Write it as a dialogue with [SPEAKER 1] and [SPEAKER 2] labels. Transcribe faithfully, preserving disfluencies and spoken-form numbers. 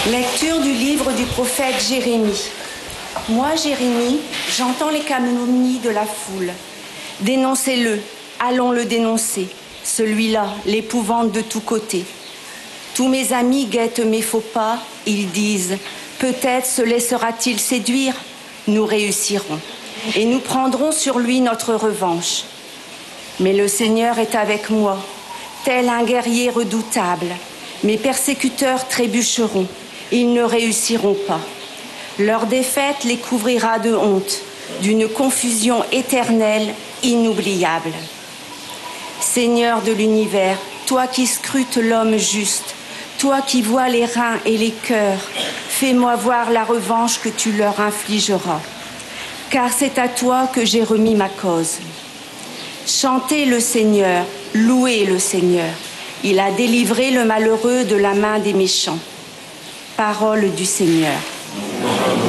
[SPEAKER 1] Lecture du livre du prophète Jérémie. Moi, Jérémie, j'entends les calomnies de la foule. Dénoncez-le, allons le dénoncer. Celui-là, l'épouvante de tous côtés. Tous mes amis guettent mes faux pas. Ils disent, peut-être se laissera-t-il séduire. Nous réussirons et nous prendrons sur lui notre revanche. Mais le Seigneur est avec moi, tel un guerrier redoutable. Mes persécuteurs trébucheront. Ils ne réussiront pas. Leur défaite les couvrira de honte, d'une confusion éternelle, inoubliable. Seigneur de l'univers, toi qui scrutes l'homme juste, toi qui vois les reins et les cœurs, fais-moi voir la revanche que tu leur infligeras. Car c'est à toi que j'ai remis ma cause. Chantez le Seigneur, louez le Seigneur. Il a délivré le malheureux de la main des méchants. Parole du Seigneur.